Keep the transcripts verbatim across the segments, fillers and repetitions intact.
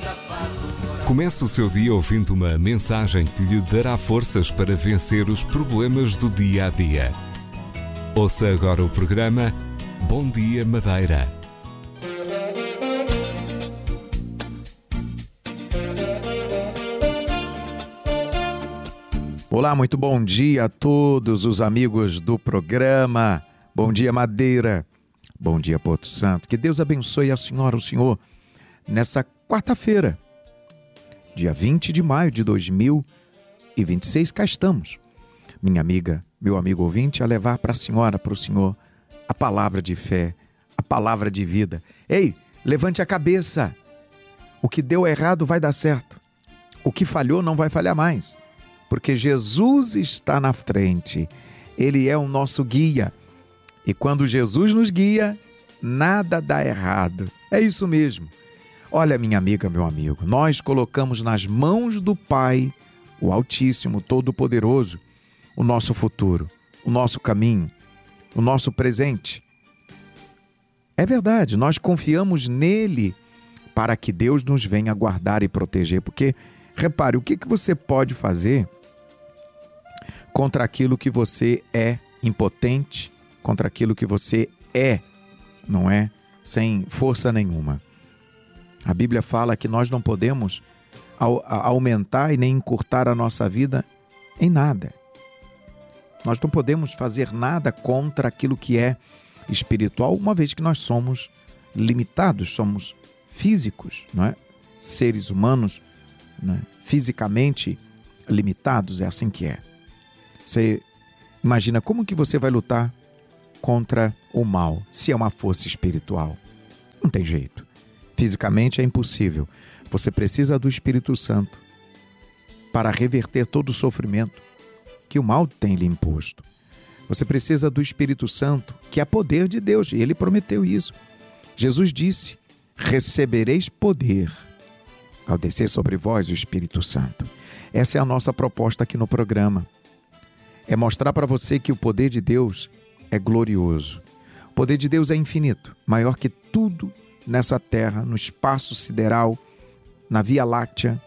Comece o seu dia ouvindo uma mensagem que lhe dará forças para vencer os problemas do dia a dia. Ouça agora o programa Bom Dia Madeira. Olá, muito bom dia a todos os amigos do programa. Bom dia, Madeira. Bom dia, Porto Santo. Que Deus abençoe a senhora, o senhor, nessa quarta-feira, dia vinte de maio de dois mil e vinte e seis. Cá estamos, minha amiga, meu amigo ouvinte, a levar para a senhora, para o senhor, a palavra de fé, a palavra de vida. Ei, levante a cabeça. O que deu errado vai dar certo. O que falhou não vai falhar mais. Porque Jesus está na frente, Ele é o nosso guia. E quando Jesus nos guia, nada dá errado. É isso mesmo. Olha, minha amiga, meu amigo, nós colocamos nas mãos do Pai, o Altíssimo, Todo-Poderoso, o nosso futuro, o nosso caminho, o nosso presente. É verdade, nós confiamos nele para que Deus nos venha guardar e proteger. Porque, repare, o que que você pode fazer contra aquilo que você é impotente, contra aquilo que você é, não é? Sem força nenhuma. A Bíblia fala que nós não podemos aumentar e nem encurtar a nossa vida em nada. Nós não podemos fazer nada contra aquilo que é espiritual, uma vez que nós somos limitados, somos físicos, não é? Seres humanos, né? Fisicamente limitados, é assim que é. Você imagina como que você vai lutar contra o mal, se é uma força espiritual? Não tem jeito. Fisicamente é impossível. Você precisa do Espírito Santo para reverter todo o sofrimento que o mal tem lhe imposto. Você precisa do Espírito Santo, que é poder de Deus, e Ele prometeu isso. Jesus disse: recebereis poder ao descer sobre vós o Espírito Santo. Essa é a nossa proposta aqui no programa. É mostrar para você que o poder de Deus é glorioso. O poder de Deus é infinito, maior que tudo nessa terra, no espaço sideral, na Via Láctea,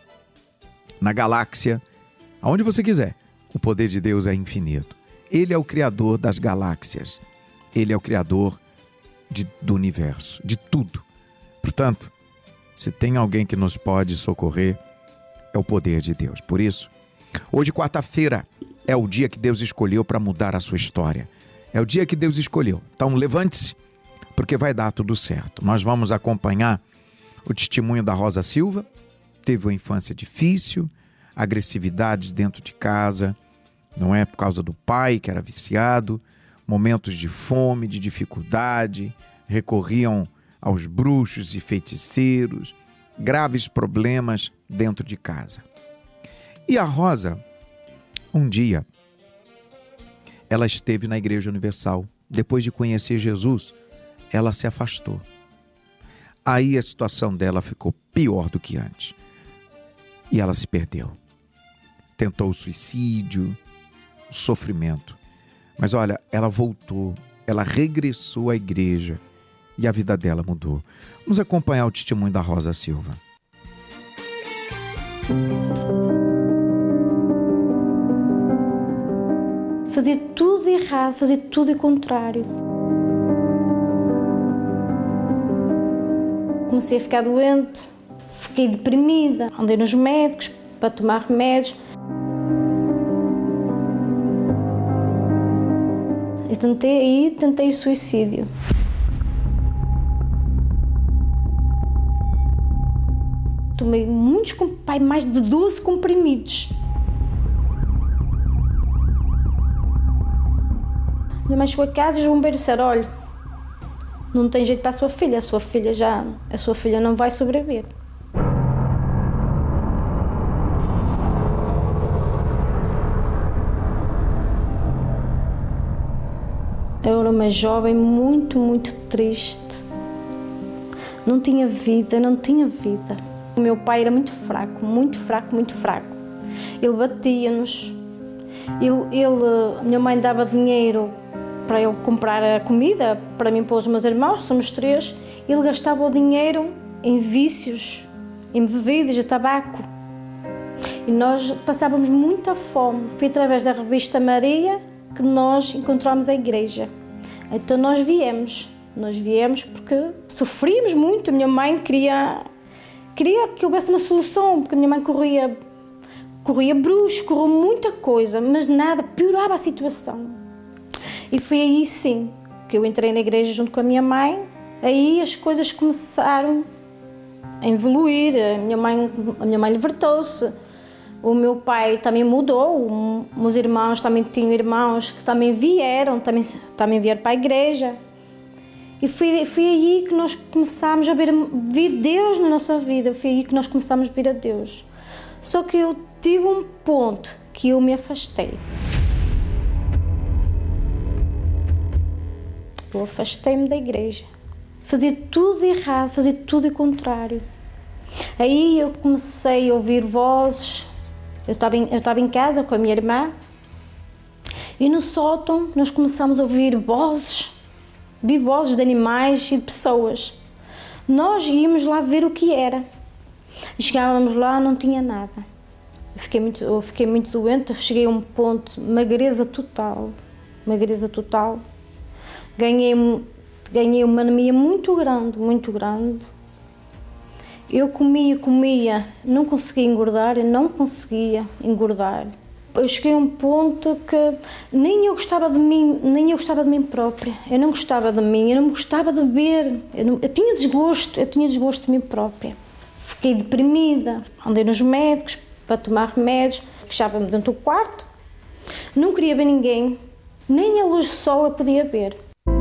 na galáxia, aonde você quiser. O poder de Deus é infinito. Ele é o Criador das galáxias. Ele é o Criador de, do universo, de tudo. Portanto, se tem alguém que nos pode socorrer, é o poder de Deus. Por isso, hoje, quarta-feira, é o dia que Deus escolheu para mudar a sua história. É o dia que Deus escolheu. Então, levante-se, porque vai dar tudo certo. Nós vamos acompanhar o testemunho da Rosa Silva. Teve uma infância difícil, agressividades dentro de casa, não é? Por causa do pai, que era viciado, momentos de fome, de dificuldade, recorriam aos bruxos e feiticeiros, graves problemas dentro de casa. E a Rosa, um dia, ela esteve na Igreja Universal. Depois de conhecer Jesus, ela se afastou. Aí a situação dela ficou pior do que antes. E ela se perdeu. Tentou o suicídio, o sofrimento. Mas olha, ela voltou, ela regressou à igreja e a vida dela mudou. Vamos acompanhar o testemunho da Rosa Silva. Fazia tudo errado, fazia tudo o contrário. Comecei a ficar doente, fiquei deprimida, andei nos médicos para tomar remédios. Eu tentei aí, tentei o suicídio. Tomei muitos, pai, mais de doze comprimidos. Minha mãe chegou a casa e os bombeiros disseram: olha, não tem jeito para a sua filha, a sua filha já, a sua filha não vai sobreviver. Eu era uma jovem muito, muito triste. Não tinha vida, não tinha vida. O meu pai era muito fraco, muito fraco, muito fraco. Ele batia-nos. Ele, ele, minha mãe dava dinheiro para ele comprar a comida, para mim e para os meus irmãos, somos três. Ele gastava o dinheiro em vícios, em bebidas, de tabaco. E nós passávamos muita fome. Foi através da revista Maria que nós encontramos a igreja. Então nós viemos, nós viemos porque sofríamos muito. A minha mãe queria, queria que houvesse uma solução, porque a minha mãe corria, corria bruxo, correu muita coisa, mas nada, piorava a situação. E foi aí sim que eu entrei na igreja junto com a minha mãe. Aí as coisas começaram a evoluir, a minha mãe, a minha mãe libertou-se. O meu pai também mudou, os meus irmãos também tinham irmãos que também vieram, também, também vieram para a igreja. E foi, foi aí que nós começámos a ver, ver Deus na nossa vida, foi aí que nós começámos a vir a Deus. Só que eu tive um ponto que eu me afastei. Eu afastei-me da igreja. Fazia tudo errado, fazia tudo o contrário. Aí eu comecei a ouvir vozes. Eu estava em, eu estava em casa com a minha irmã e no sótão nós começámos a ouvir vozes, ouvir vozes de animais e de pessoas. Nós íamos lá ver o que era. Chegávamos lá, não tinha nada. Eu fiquei muito, eu fiquei muito doente, cheguei a um ponto, magreza total, magreza total. Ganhei, ganhei uma anemia muito grande, muito grande. Eu comia, comia, não conseguia engordar, eu não conseguia engordar. Eu cheguei a um ponto que nem eu gostava de mim, nem eu gostava de mim própria. Eu não gostava de mim, eu não gostava de ver. Eu, não, eu tinha desgosto, eu tinha desgosto de mim própria. Fiquei deprimida, andei nos médicos para tomar remédios, fechava-me dentro do quarto, não queria ver ninguém, nem a luz do sol eu podia ver.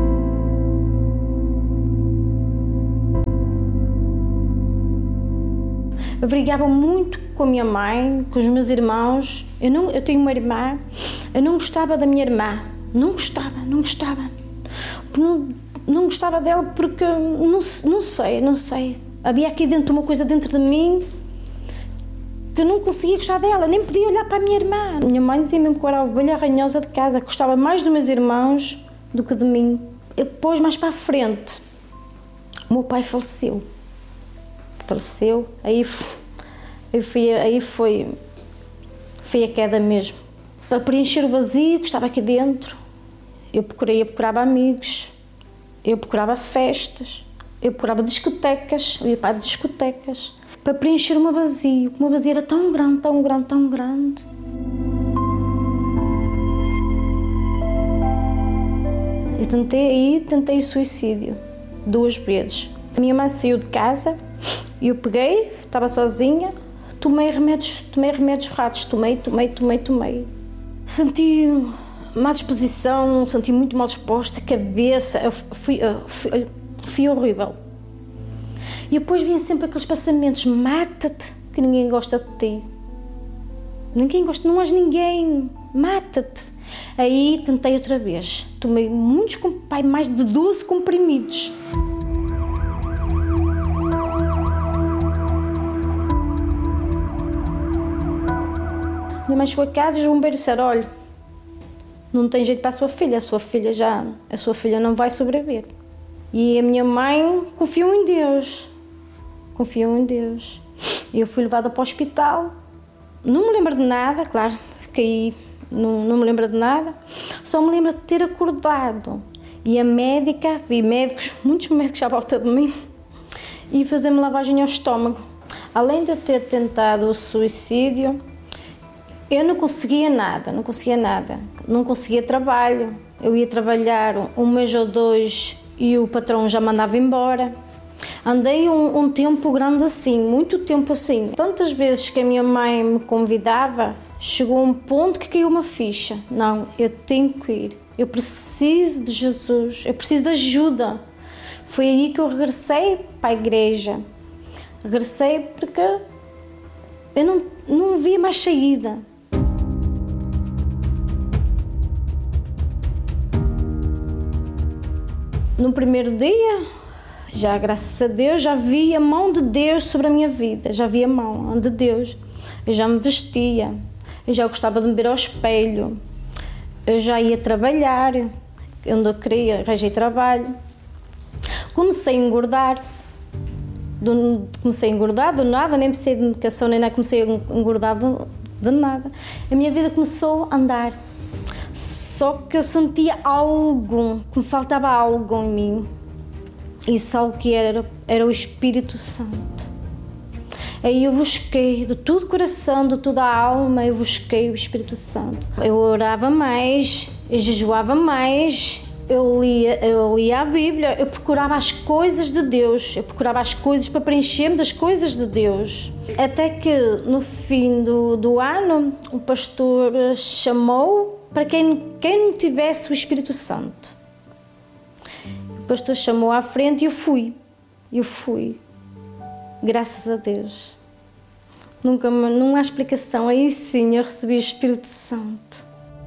Eu brigava muito com a minha mãe, com os meus irmãos. Eu, não, eu tenho uma irmã, eu não gostava da minha irmã. Não gostava, não gostava. Não, não gostava dela porque, não, não sei, não sei. Havia aqui dentro uma coisa dentro de mim que eu não conseguia gostar dela, nem podia olhar para a minha irmã. A minha mãe dizia mesmo que eu era a ovelha ranhosa de casa, que gostava mais dos meus irmãos do que de mim. E depois, mais para a frente, o meu pai faleceu. Faleceu, aí, aí, fui, aí foi, foi a queda mesmo. Para preencher o vazio que estava aqui dentro, eu procurei, eu procurava amigos, eu procurava festas, eu procurava discotecas, eu ia para discotecas, para preencher o meu vazio, o meu vazio era tão grande, tão grande, tão grande. Eu tentei aí, tentei suicídio, duas vezes. A minha mãe saiu de casa, e eu peguei, estava sozinha, tomei remédios, tomei remédios raros, tomei, tomei, tomei, tomei. Senti má disposição, senti muito mal disposta, cabeça, eu fui, eu fui, fui horrível. E depois vinha sempre aqueles pensamentos, mata-te, que ninguém gosta de ti. Ninguém gosta, não és ninguém, mata-te. Aí tentei outra vez, tomei muitos, pai, mais de doze comprimidos. Minha mãe chegou a casa e os bombeiros disseram, olha, não tem jeito para a sua filha, a sua filha já, a sua filha não vai sobreviver. E a minha mãe confiou em Deus, confiou em Deus. E eu fui levada para o hospital, não me lembro de nada, claro, caí, não, não me lembro de nada, só me lembro de ter acordado. E a médica, vi médicos, muitos médicos à volta de mim, e fazer-me lavagem ao estômago. Além de eu ter tentado o suicídio, eu não conseguia nada, não conseguia nada, não conseguia trabalho. Eu ia trabalhar um mês ou dois e o patrão já mandava embora. Andei um, um tempo grande assim, muito tempo assim. Tantas vezes que a minha mãe me convidava, chegou um ponto que caiu uma ficha. Não, eu tenho que ir, eu preciso de Jesus, eu preciso de ajuda. Foi aí que eu regressei para a igreja. Regressei porque eu não, não via mais saída. No primeiro dia, já graças a Deus, já vi a mão de Deus sobre a minha vida, já vi a mão de Deus. Eu já me vestia, eu já gostava de me ver ao espelho, eu já ia trabalhar, onde eu queria, arranjei trabalho. Comecei a engordar, Do, comecei a engordar do nada, nem precisei de medicação, nem nada, comecei a engordar do, de nada. A minha vida começou a andar. Só que eu sentia algo, que me faltava algo em mim. Isso algo que era, era o Espírito Santo. Aí eu busquei, de todo o coração, de toda a alma, eu busquei o Espírito Santo. Eu orava mais, eu jejuava mais, eu lia, eu lia a Bíblia, eu procurava as coisas de Deus, eu procurava as coisas para preencher-me das coisas de Deus. Até que no fim do, do ano, o pastor chamou para quem, quem não tivesse o Espírito Santo. O pastor chamou à frente e eu fui, eu fui. Graças a Deus. Nunca, não há explicação. Aí sim eu recebi o Espírito Santo.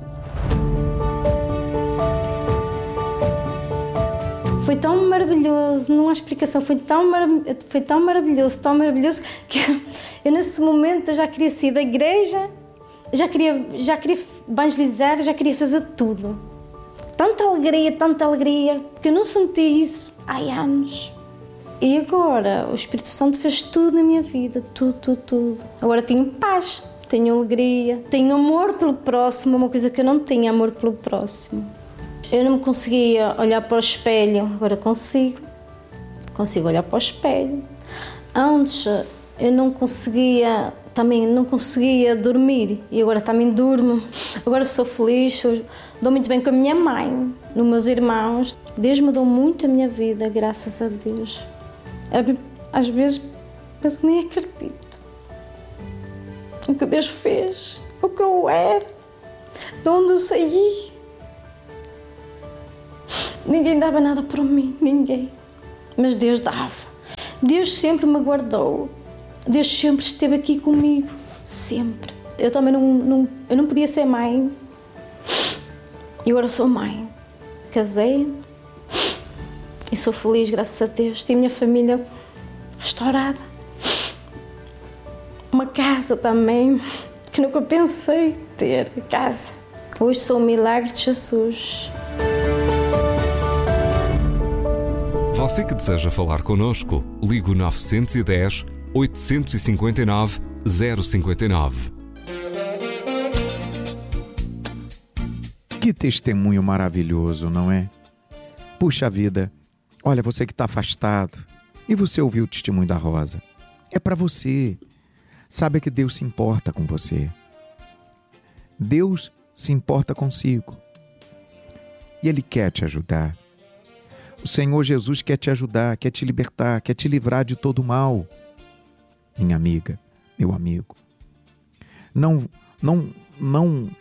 Foi tão maravilhoso, não há explicação. Foi tão, mar... foi tão maravilhoso, tão maravilhoso que eu nesse momento eu já queria sair da igreja, já queria, já queria evangelizar, já queria fazer tudo. Tanta alegria, tanta alegria, que eu não senti isso há anos. E agora, o Espírito Santo fez tudo na minha vida, tudo, tudo, tudo. Agora tenho paz, tenho alegria, tenho amor pelo próximo, uma coisa que eu não tinha, amor pelo próximo. Eu não conseguia olhar para o espelho, agora consigo. Consigo olhar para o espelho. Antes eu não conseguia, também não conseguia dormir e agora também durmo. Agora sou feliz, dou muito bem com a minha mãe, nos meus irmãos. Deus mudou muito a minha vida, graças a Deus. Às vezes penso que nem acredito o que Deus fez, o que eu era, de onde eu saí. Ninguém dava nada por mim, ninguém. Mas Deus dava. Deus sempre me guardou. Deus sempre esteve aqui comigo, sempre. Eu também não, não, eu não podia ser mãe. E agora sou mãe. Casei e sou feliz, graças a Deus. Tenho a minha família restaurada. Uma casa também, que nunca pensei ter, casa. Hoje sou um milagre de Jesus. Você que deseja falar connosco, ligue o nove um zero, oito cinco nove, zero cinco nove. Que testemunho maravilhoso, não é? Puxa vida, olha, você que está afastado e você ouviu o testemunho da Rosa. É para você. Saiba que Deus se importa com você. Deus se importa consigo. E Ele quer te ajudar. O Senhor Jesus quer te ajudar, quer te libertar, quer te livrar de todo mal. Minha amiga, meu amigo. Não, não, não...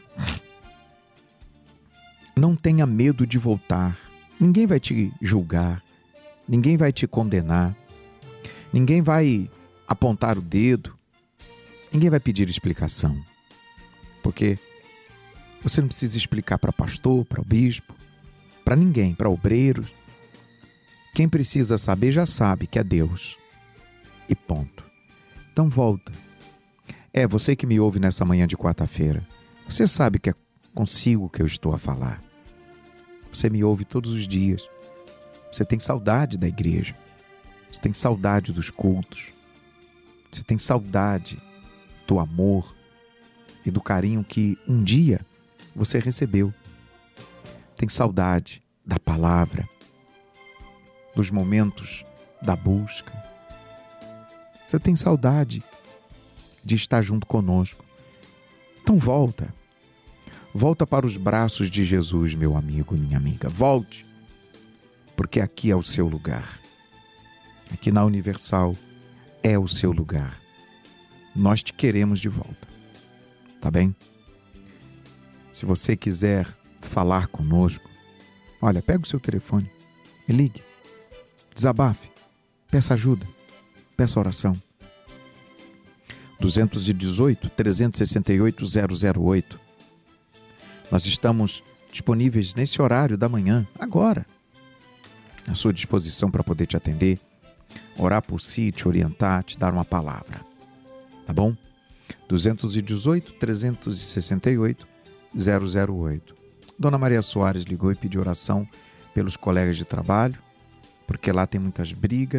Não tenha medo de voltar. Ninguém vai te julgar. Ninguém vai te condenar. Ninguém vai apontar o dedo. Ninguém vai pedir explicação. Porque você não precisa explicar para pastor, para o bispo, para ninguém, para obreiros. Quem precisa saber já sabe que é Deus. E ponto. Então volta. É, você que me ouve nessa manhã de quarta-feira. Você sabe que é consigo que eu estou a falar. Você me ouve todos os dias. Você tem saudade da igreja. Você tem saudade dos cultos. Você tem saudade do amor e do carinho que um dia você recebeu. Tem saudade da palavra, dos momentos da busca. Você tem saudade de estar junto conosco. Então volta. Volta para os braços de Jesus, meu amigo e minha amiga. Volte, porque aqui é o seu lugar. Aqui na Universal é o seu lugar. Nós te queremos de volta. Tá bem? Se você quiser falar conosco, olha, pega o seu telefone e ligue. Desabafe, peça ajuda, peça oração. dois um oito, três seis oito, zero zero oito. Nós estamos disponíveis nesse horário da manhã, agora, à sua disposição para poder te atender, orar por si, te orientar, te dar uma palavra. Tá bom? dois um oito, três seis oito, zero zero oito. Dona Maria Soares ligou e pediu oração pelos colegas de trabalho, porque lá tem muitas brigas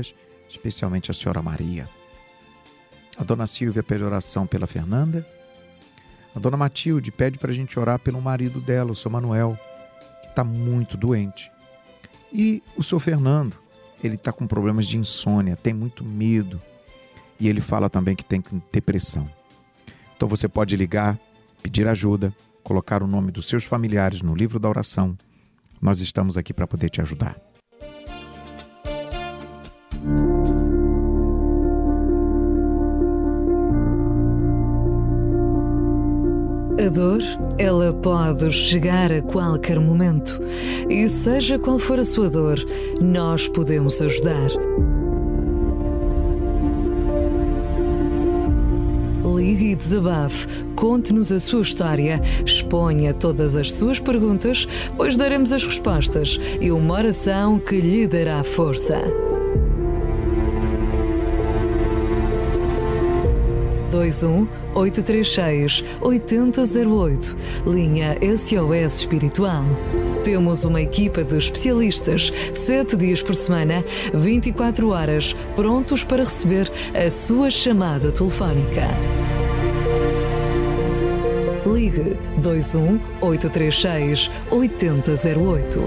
especialmente a senhora Maria. A dona Silvia pede oração pela Fernanda. A dona Matilde pede para a gente orar pelo marido dela, o seu Manuel, que está muito doente. E o seu Fernando, ele está com problemas de insônia, tem muito medo. E ele fala também que tem depressão. Então você pode ligar, pedir ajuda, colocar o nome dos seus familiares no livro da oração. Nós estamos aqui para poder te ajudar. A dor, ela pode chegar a qualquer momento. E seja qual for a sua dor, nós podemos ajudar. Ligue e desabafe, conte-nos a sua história, exponha todas as suas perguntas, pois daremos as respostas e uma oração que lhe dará força. dois um oito três seis oito zero zero oito, linha S O S Espiritual. Temos uma equipa de especialistas, sete dias por semana, vinte e quatro horas, prontos para receber a sua chamada telefónica. Ligue dois um oito três seis oito zero zero oito.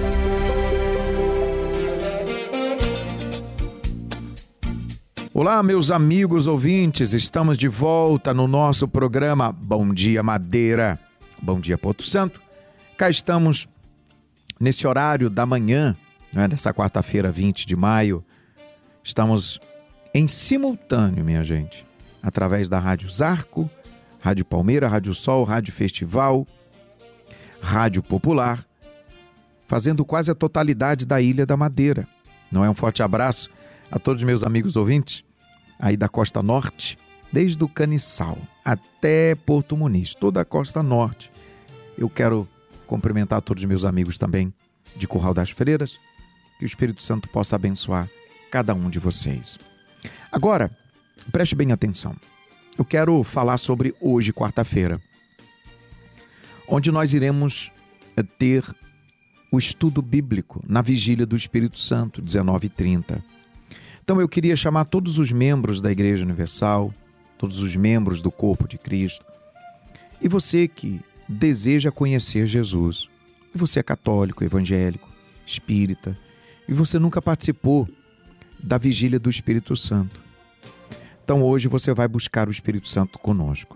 Olá, meus amigos ouvintes, estamos de volta no nosso programa Bom Dia Madeira, Bom Dia Porto Santo. Cá estamos nesse horário da manhã, não é, dessa quarta-feira, vinte de maio. Estamos em simultâneo, minha gente, através da Rádio Zarco, Rádio Palmeira, Rádio Sol, Rádio Festival, Rádio Popular, fazendo quase a totalidade da Ilha da Madeira. Não é? Um forte abraço a todos os meus amigos ouvintes aí da Costa Norte, desde o Caniçal até Porto Muniz, toda a Costa Norte. Eu quero cumprimentar todos os meus amigos também de Curral das Freiras, que o Espírito Santo possa abençoar cada um de vocês. Agora, preste bem atenção. Eu quero falar sobre hoje, quarta-feira, onde nós iremos ter o estudo bíblico na Vigília do Espírito Santo, dezenove e trinta. Então eu queria chamar todos os membros da Igreja Universal, todos os membros do corpo de Cristo, e você que deseja conhecer Jesus, e você é católico, evangélico, espírita, e você nunca participou da Vigília do Espírito Santo. Então hoje você vai buscar o Espírito Santo conosco.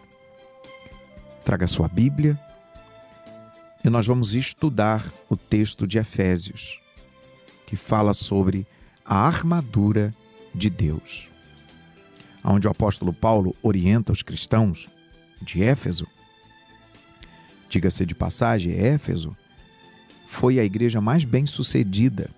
Traga sua Bíblia e nós vamos estudar o texto de Efésios, que fala sobre a armadura de Deus, onde o apóstolo Paulo orienta os cristãos de Éfeso. Diga-se de passagem, Éfeso foi a igreja mais bem-sucedida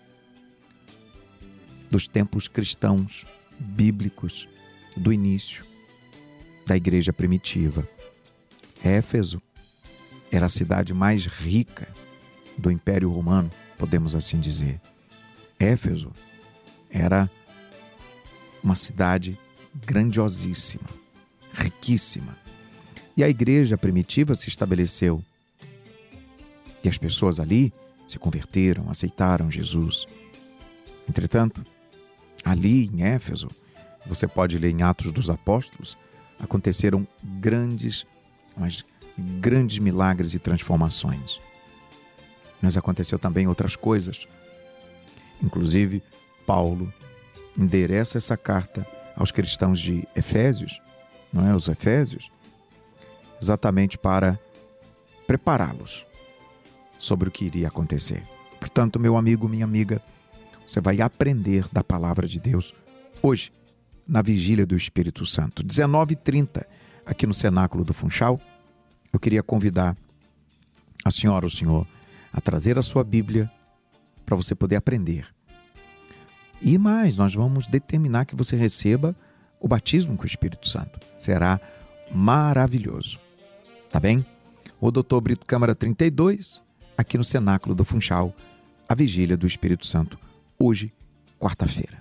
dos tempos cristãos bíblicos do início da igreja primitiva. Éfeso era a cidade mais rica do Império Romano, podemos assim dizer. Éfeso era uma cidade grandiosíssima, riquíssima. E a igreja primitiva se estabeleceu. E as pessoas ali se converteram, aceitaram Jesus. Entretanto, ali em Éfeso, você pode ler em Atos dos Apóstolos, aconteceram grandes, mas grandes milagres e transformações. Mas aconteceu também outras coisas. Inclusive, Paulo endereça essa carta aos cristãos de Efésios, não é? Os Efésios, exatamente para prepará-los sobre o que iria acontecer. Portanto, meu amigo, minha amiga, você vai aprender da palavra de Deus hoje, na Vigília do Espírito Santo. dezenove e trinta, aqui no Cenáculo do Funchal. Eu queria convidar a senhora, o senhor, a trazer a sua Bíblia para você poder aprender. E mais, nós vamos determinar que você receba o batismo com o Espírito Santo. Será maravilhoso. Tá bem? O doutor Brito Câmara trinta e dois, aqui no Cenáculo do Funchal, a Vigília do Espírito Santo, hoje, quarta-feira.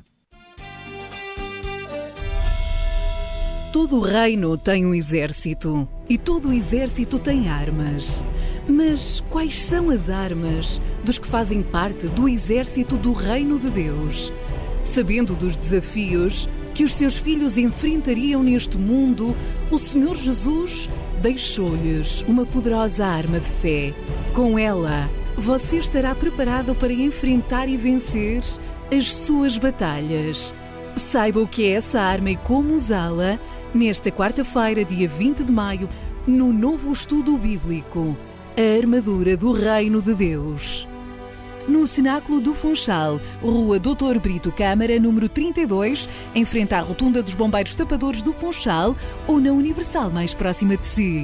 Todo reino tem um exército e todo exército tem armas. Mas quais são as armas dos que fazem parte do exército do reino de Deus? Sabendo dos desafios que os seus filhos enfrentariam neste mundo, o Senhor Jesus deixou-lhes uma poderosa arma de fé. Com ela, você estará preparado para enfrentar e vencer as suas batalhas. Saiba o que é essa arma e como usá-la nesta quarta-feira, dia vinte de maio, no novo estudo bíblico, a armadura do Reino de Deus. No Cenáculo do Funchal, Rua doutor Brito Câmara, número trinta e dois, em frente à Rotunda dos Bombeiros Tapadores do Funchal, ou na Universal mais próxima de si.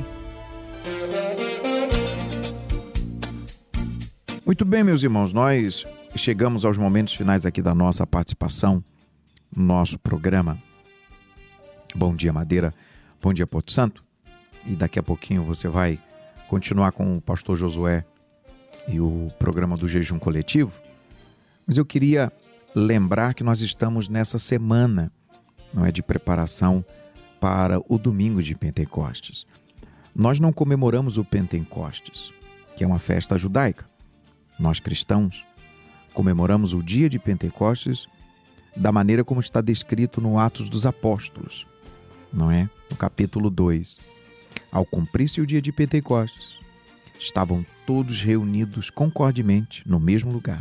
Muito bem, meus irmãos, nós chegamos aos momentos finais aqui da nossa participação no nosso programa. Bom dia, Madeira. Bom dia, Porto Santo. E daqui a pouquinho você vai continuar com o pastor Josué e o programa do Jejum Coletivo. Mas eu queria lembrar que nós estamos nessa semana, não é, de preparação para o domingo de Pentecostes. Nós não comemoramos o Pentecostes, que é uma festa judaica. Nós cristãos comemoramos o dia de Pentecostes da maneira como está descrito no Atos dos Apóstolos, não é? No capítulo dois. Ao cumprir-se o dia de Pentecostes, estavam todos reunidos concordemente no mesmo lugar.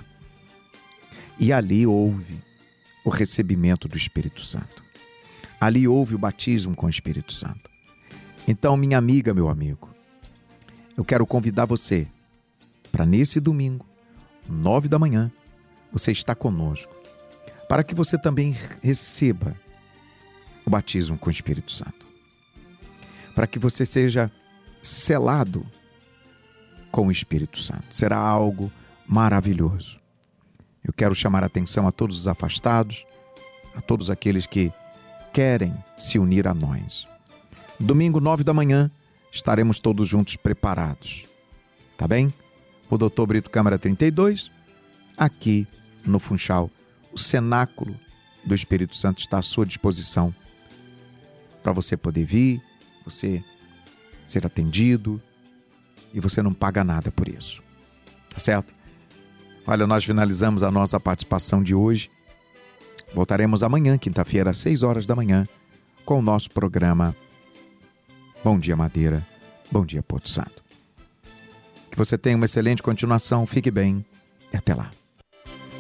E ali houve o recebimento do Espírito Santo. Ali houve o batismo com o Espírito Santo. Então, minha amiga, meu amigo, eu quero convidar você para nesse domingo, nove da manhã, você está conosco, para que você também receba o batismo com o Espírito Santo. Para que você seja selado com o Espírito Santo. Será algo maravilhoso. Eu quero chamar a atenção a todos os afastados, a todos aqueles que querem se unir a nós. Domingo, nove da manhã, estaremos todos juntos preparados. Tá bem? O doutor Brito Câmara trinta e dois, aqui no Funchal, o cenáculo do Espírito Santo está à sua disposição para você poder vir, você ser atendido, e você não paga nada por isso. Tá certo? Olha, nós finalizamos a nossa participação de hoje. Voltaremos amanhã, quinta-feira, às seis horas da manhã, com o nosso programa Bom Dia Madeira, Bom Dia Porto Santo. Que você tenha uma excelente continuação, fique bem e até lá.